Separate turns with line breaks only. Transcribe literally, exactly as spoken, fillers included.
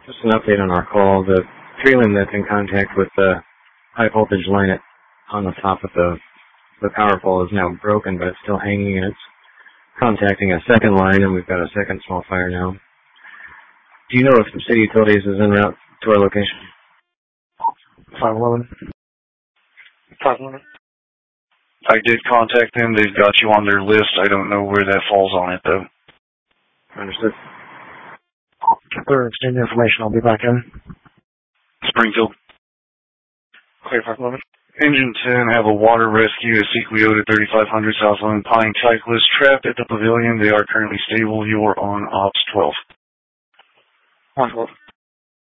Just an update on our call. The tree-limb that's in contact with the high voltage line at, on the top of the, the power pole is now broken, but it's still hanging, and it's contacting a second line, and we've got a second small fire now. Do you know if the city utilities is en route to our location?
five eleven. five eleven.
I did contact them. They've got you on their list. I don't know where that falls on it, though.
Understood.
Clear, exchange information. I'll be back in.
Springfield.
Clear, five eleven.
Engine ten have a water rescue at Sequoia thirty-five hundred South Lone Pine cyclist trapped at the pavilion. They are currently stable. You are on Ops twelve.
one twelve.